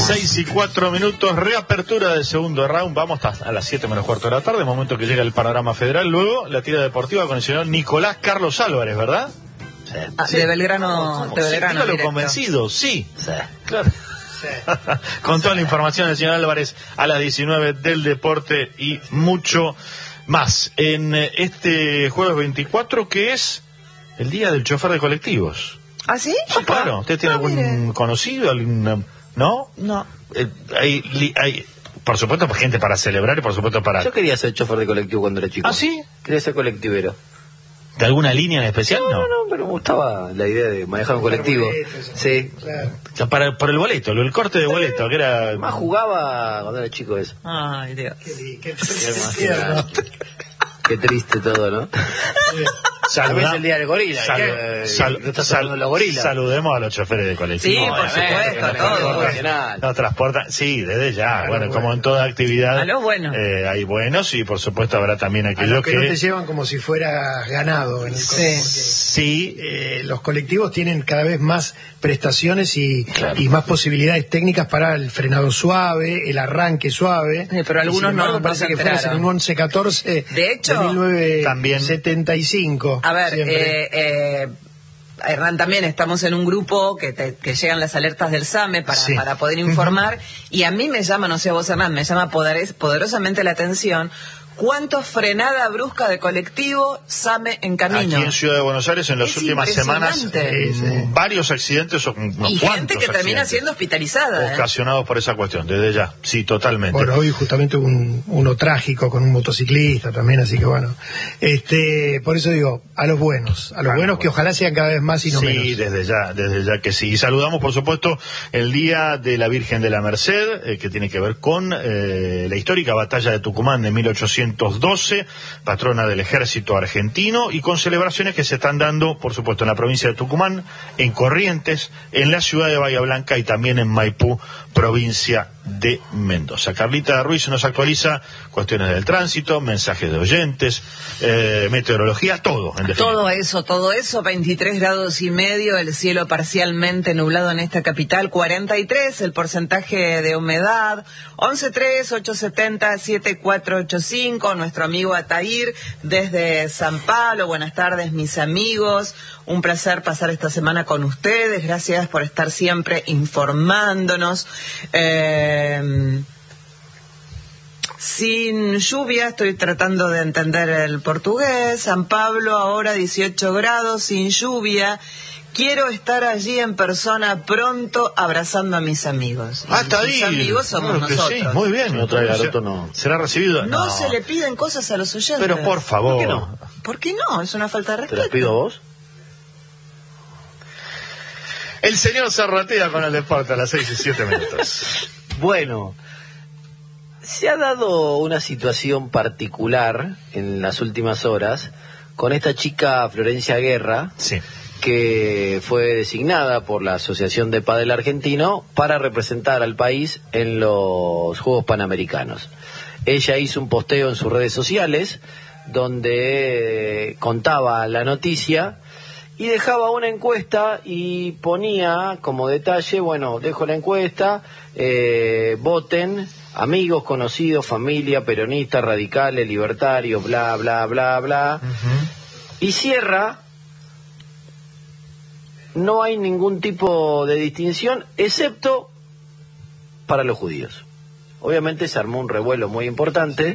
6:04, reapertura del segundo round. Vamos a las 7 menos cuarto de la tarde, momento que llega el panorama federal. Luego la tira deportiva con el señor Nicolás Carlos Álvarez, ¿verdad? Sí. Sí. De Belgrano. De Belgrano. Sí, convencido, sí. Sí. Claro. Sí. Con toda la información del señor Álvarez a las 19 del deporte y mucho más. En este jueves 24, que es el día del chofer de colectivos. ¿Ah, sí? Sí, claro. ¿Usted tiene algún conocido? ¿No? No. Hay, por supuesto, gente para celebrar y por supuesto para... Yo quería ser chofer de colectivo cuando era chico. ¿Ah, sí? Quería ser colectivero. ¿De alguna línea en especial? No, pero me gustaba la idea de manejar un colectivo. Sí. Claro. Por el boleto, el corte de boleto, que era... Más jugaba cuando era chico eso. Ay, Dios. Qué triste todo, ¿no? Saludamos el día del gorila. Saludemos a los choferes de colectivo. Sí, por supuesto, todos. Nos transportan, sí, desde ya. Bueno, como en toda actividad. A los buenos. Hay buenos y por supuesto habrá también aquellos que no te llevan como si fueras ganado en el sí. Los colectivos tienen cada vez más prestaciones y más posibilidades técnicas para el frenado suave, el arranque suave. Pero algunos no parece que fueras en un 1114 de hecho, de 1975. A ver, Hernán, también estamos en un grupo que llegan las alertas del SAME para poder informar, y a mí me llama, no sé a vos, Hernán, me llama poderosamente la atención. ¿Cuánto frenada brusca de colectivo, SAME en camino? Aquí en Ciudad de Buenos Aires en las últimas semanas varios accidentes y gente que termina siendo hospitalizada ocasionados por esa cuestión, desde ya, sí, totalmente. Bueno, hoy justamente hubo uno trágico con un motociclista también, así que bueno, por eso digo, a los buenos que ojalá sean cada vez más y no menos. Sí, desde ya que sí. Y saludamos por supuesto el Día de la Virgen de la Merced, que tiene que ver con la histórica batalla de Tucumán de 1812, patrona del ejército argentino, y con celebraciones que se están dando, por supuesto, en la provincia de Tucumán, en Corrientes, en la ciudad de Bahía Blanca y también en Maipú, provincia de Mendoza. Carlita Ruiz nos actualiza cuestiones del tránsito, mensajes de oyentes, meteorología, todo. Todo eso, 23 grados y medio, el cielo parcialmente nublado en esta capital, 43 el porcentaje de humedad, 1138707485, nuestro amigo Atair desde San Pablo. Buenas tardes, mis amigos, un placer pasar esta semana con ustedes, gracias por estar siempre informándonos. Sin lluvia, estoy tratando de entender el portugués. San Pablo ahora 18 grados, sin lluvia. Quiero estar allí en persona pronto abrazando a mis amigos. Está ahí. Mis amigos somos nosotros. Sí, muy bien. No trae garoto, no. ¿Será recibido? No se le piden cosas a los oyentes. Pero por favor. ¿Por qué no? ¿Por qué no? Es una falta de respeto. ¿Te las pido a vos? El señor Zarratea con el deporte a las 6:07. Bueno, se ha dado una situación particular en las últimas horas con esta chica Florencia Guerra, que fue designada por la Asociación de Pádel Argentino para representar al país en los Juegos Panamericanos. Ella hizo un posteo en sus redes sociales donde contaba la noticia y dejaba una encuesta y ponía como detalle, bueno, dejo la encuesta, voten, amigos, conocidos, familia, peronistas, radicales, libertarios, bla, bla, bla, bla. Y cierra, no hay ningún tipo de distinción, excepto para los judíos. Obviamente se armó un revuelo muy importante,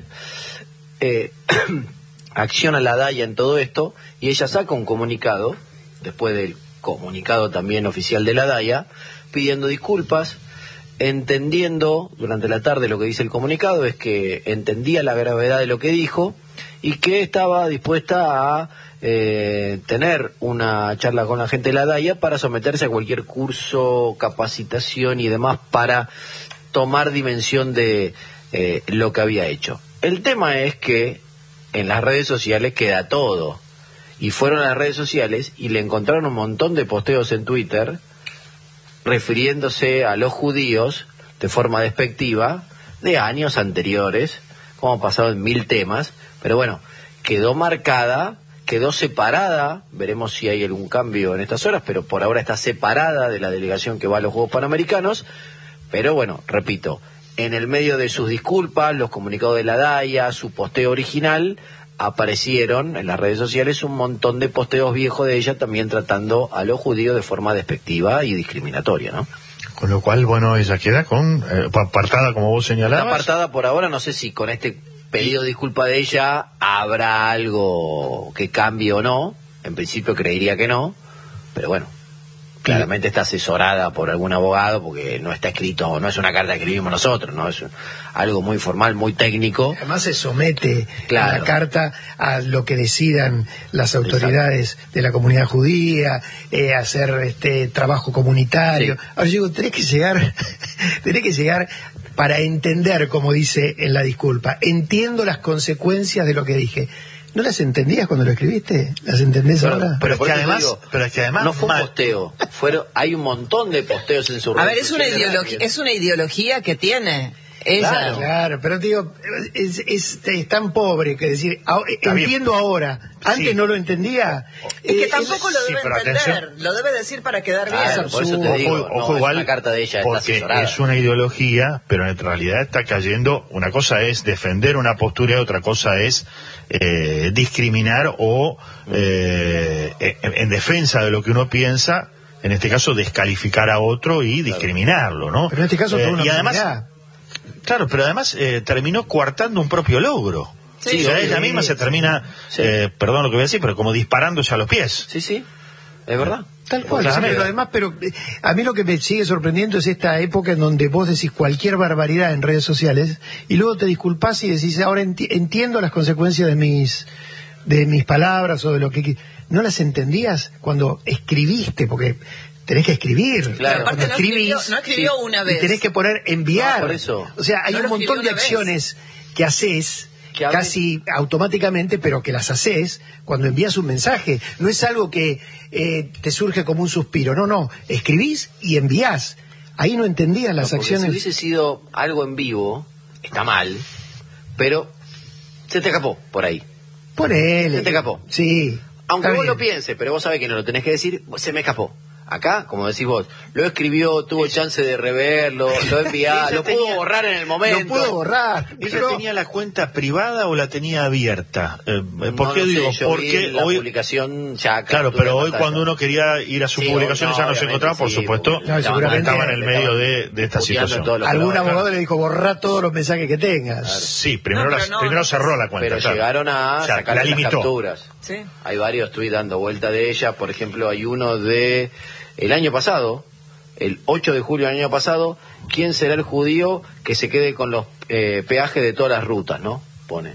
acciona la DAIA en todo esto, y ella saca un comunicado, después del comunicado también oficial de la DAIA, pidiendo disculpas, entendiendo durante la tarde lo que dice el comunicado, es que entendía la gravedad de lo que dijo y que estaba dispuesta a tener una charla con la gente de la DAIA para someterse a cualquier curso, capacitación y demás para tomar dimensión de lo que había hecho. El tema es que en las redes sociales queda todo. Y fueron a las redes sociales y le encontraron un montón de posteos en Twitter refiriéndose a los judíos de forma despectiva de años anteriores, como ha pasado en 1000 temas, pero bueno, quedó marcada, quedó separada, veremos si hay algún cambio en estas horas, pero por ahora está separada de la delegación que va a los Juegos Panamericanos, Pero bueno, repito, en el medio de sus disculpas, los comunicados de la DAIA, su posteo original, aparecieron en las redes sociales un montón de posteos viejos de ella también tratando a los judíos de forma despectiva y discriminatoria, ¿no? Con lo cual, bueno, ella queda con apartada, como vos señalabas. Está apartada por ahora, no sé si con este pedido de disculpa de ella habrá algo que cambie o no. En principio creería que no, pero bueno, claramente está asesorada por algún abogado porque no está escrito, no es una carta que escribimos nosotros, no es algo muy formal, muy técnico. Además se somete la carta a lo que decidan las autoridades de la comunidad judía, hacer trabajo comunitario. Sí. Ahora yo digo, tenés que llegar para entender, como dice en la disculpa, entiendo las consecuencias de lo que dije. ¿No las entendías cuando lo escribiste? ¿Las entendés ahora? Pero es que además no fue un posteo. Hay un montón de posteos en su red. A ver, es una ideología que tiene ella. Claro, pero digo, es tan pobre que decir, entiendo ahora. Antes no lo entendía. Es que tampoco lo debe entender. Atención. Lo debe decir para quedar bien. Por eso te digo, ojo igual, es una carta de ella, porque es una ideología, pero en realidad está cayendo. Una cosa es defender una postura y otra cosa es discriminar o en defensa de lo que uno piensa, en este caso descalificar a otro y discriminarlo, ¿no? Pero en este caso y además, claro, pero además terminó coartando un propio logro. Sí, o sea, ella misma se termina, perdón lo que voy a decir, pero como disparándose a los pies. Sí, sí, es verdad. Tal cual, sí, pero además, a mí lo que me sigue sorprendiendo es esta época en donde vos decís cualquier barbaridad en redes sociales y luego te disculpás y decís, ahora entiendo las consecuencias de mis palabras o de lo que... ¿No las entendías cuando escribiste? Porque tenés que escribir. Claro. Aparte no escribió una vez. Y tenés que poner enviar. Por eso. O sea, hay un montón de acciones que haces casi automáticamente, pero que las haces cuando envías un mensaje. No es algo que te surge como un suspiro. No, escribís y envías. Ahí no entendías las acciones. Si hubiese sido algo en vivo, está mal, pero se te escapó por ahí. Ponele. Se te escapó. Sí. Aunque vos lo pienses, pero vos sabés que no lo tenés que decir, se me escapó. Acá, como decís vos, lo escribió, tuvo chance de reverlo, lo envió, lo pudo borrar en el momento. Lo pudo borrar. ¿Ella tenía la cuenta privada o la tenía abierta? ¿Por qué digo? Porque la publicación ya... Claro, pero hoy cuando uno quería ir a su publicación ya no se encontraba, por supuesto, seguramente estaba en el medio de esta situación. Algún abogado le dijo, borrá todos los mensajes que tengas. Claro. Sí, primero cerró la cuenta. Pero llegaron a sacar las capturas. Sí. Hay varios tweets dando vuelta de ella, por ejemplo, hay uno de... El año pasado, el 8 de julio del año pasado, ¿quién será el judío que se quede con los peajes de todas las rutas, no? Pone.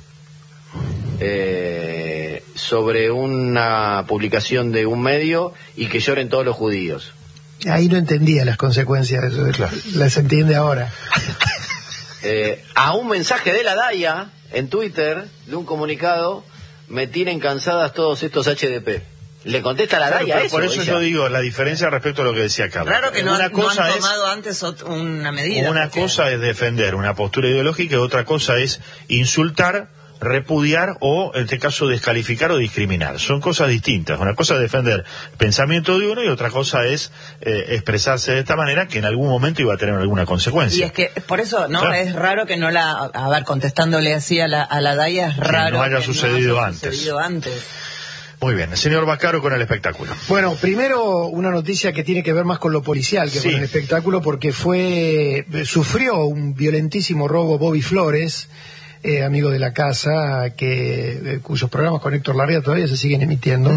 Sobre una publicación de un medio y que lloren todos los judíos. Ahí no entendía las consecuencias de eso, claro. Las entiende ahora. A un mensaje de la DAIA en Twitter, de un comunicado, me tienen cansadas todos estos HDP. Le contesta la DAIA eso. Por eso yo digo la diferencia respecto a lo que decía Carlos. Claro que no han tomado antes una medida. Una cosa es defender una postura ideológica y otra cosa es insultar, repudiar o, en este caso, descalificar o discriminar. Son cosas distintas. Una cosa es defender el pensamiento de uno y otra cosa es expresarse de esta manera que en algún momento iba a tener alguna consecuencia. Y es que, por eso, ¿no? Claro. Es raro que no contestándole así a la DAIA, es raro que no haya sucedido antes. Muy bien, el señor Vaccaro con el espectáculo. Bueno, primero una noticia que tiene que ver más con lo policial que con el espectáculo, porque sufrió un violentísimo robo Bobby Flores, amigo de la casa, cuyos programas con Héctor Larrea todavía se siguen emitiendo,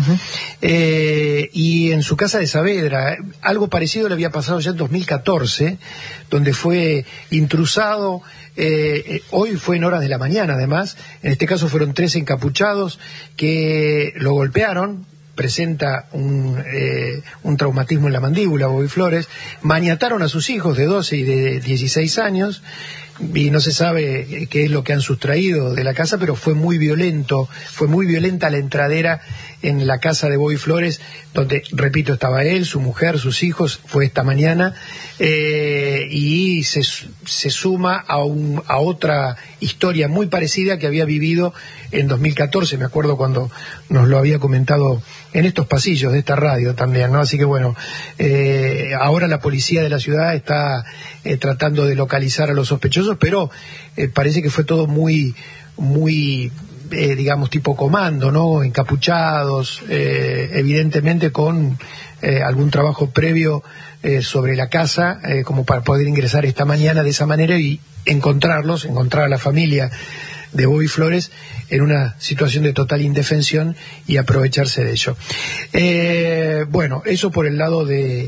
y en su casa de Saavedra. Algo parecido le había pasado ya en 2014, donde fue intrusado. Hoy fue en horas de la mañana, además. En este caso fueron 3 encapuchados que lo golpearon. Presenta un traumatismo en la mandíbula, Bobby Flores. Maniataron a sus hijos de 12 y de 16 años. y no se sabe qué es lo que han sustraído de la casa, pero fue muy violenta la entradera en la casa de Bobby Flores, donde, repito, estaba él, su mujer, sus hijos, fue esta mañana, y se suma a otra historia muy parecida que había vivido en 2014, me acuerdo cuando nos lo había comentado en estos pasillos de esta radio también, ¿no? Así que bueno, ahora la policía de la ciudad está tratando de localizar a los sospechosos, pero parece que fue todo muy digamos, tipo comando, ¿no? Encapuchados, evidentemente con algún trabajo previo sobre la casa, como para poder ingresar esta mañana de esa manera y encontrar a la familia de Bobby Flores en una situación de total indefensión y aprovecharse de ello. Bueno, eso por el lado de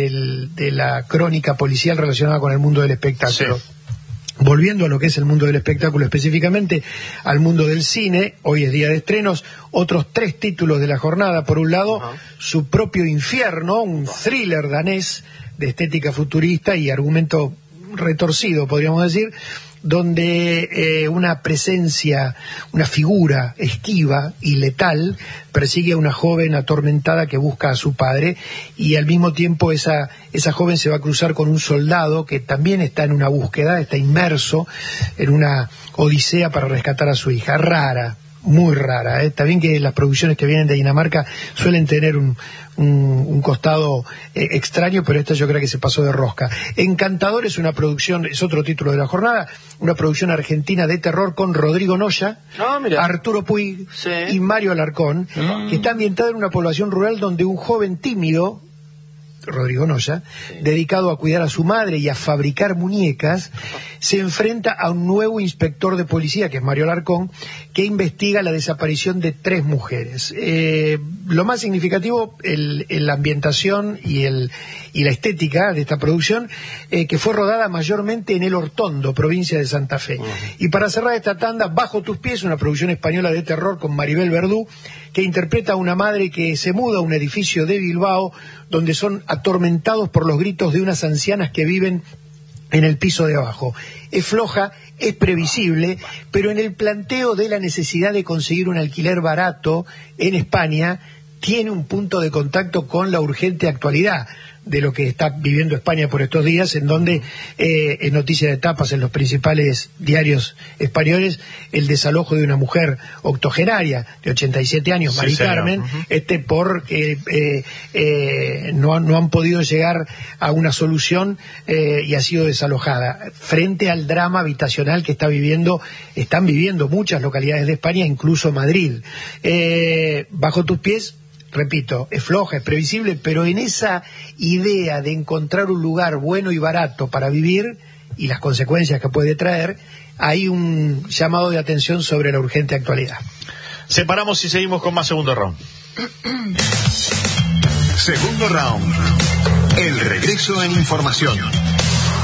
la crónica policial relacionada con el mundo del espectáculo. Sí. Volviendo a lo que es el mundo del espectáculo, específicamente al mundo del cine, hoy es día de estrenos, otros 3 títulos de la jornada. Por un lado, Su propio infierno, un thriller danés de estética futurista y argumento retorcido, podríamos decir, donde una presencia, una figura esquiva y letal persigue a una joven atormentada que busca a su padre, y al mismo tiempo esa joven se va a cruzar con un soldado que también está en una búsqueda, está inmerso en una odisea para rescatar a su hija. Rara, muy rara, Está bien que las producciones que vienen de Dinamarca suelen tener un costado extraño, pero esta yo creo que se pasó de rosca. Encantador es una producción, es otro título de la jornada, una producción argentina de terror con Rodrigo Noya, Arturo Puig y Mario Alarcón, que está ambientada en una población rural donde un joven tímido, Rodrigo Noya, dedicado a cuidar a su madre y a fabricar muñecas, se enfrenta a un nuevo inspector de policía, que es Mario Alarcón, que investiga la desaparición de 3 mujeres. Lo más significativo, la ambientación y la estética de esta producción, que fue rodada mayormente en El Hortondo, provincia de Santa Fe. Y para cerrar esta tanda, Bajo tus pies, una producción española de terror con Maribel Verdú, que interpreta a una madre que se muda a un edificio de Bilbao donde son atormentados por los gritos de unas ancianas que viven en el piso de abajo. Es floja, es previsible, pero en el planteo de la necesidad de conseguir un alquiler barato en España tiene un punto de contacto con la urgente actualidad de lo que está viviendo España por estos días, en donde es noticia de tapas en los principales diarios españoles el desalojo de una mujer octogenaria de 87 años, Mari Carmen, porque no han podido llegar a una solución y ha sido desalojada frente al drama habitacional que están viviendo muchas localidades de España, incluso Madrid. Bajo tus pies, repito, es floja, es previsible, pero en esa idea de encontrar un lugar bueno y barato para vivir y las consecuencias que puede traer, hay un llamado de atención sobre la urgente actualidad. Separamos y seguimos con más segundo round. Segundo round. El regreso en información.